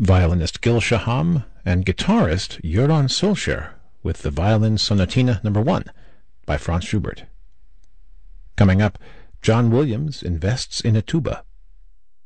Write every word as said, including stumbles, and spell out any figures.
violinist Gil Shaham, and guitarist Göran Solskjaer with the Violin Sonatina Number one by Franz Schubert. Coming up, John Williams invests in a tuba.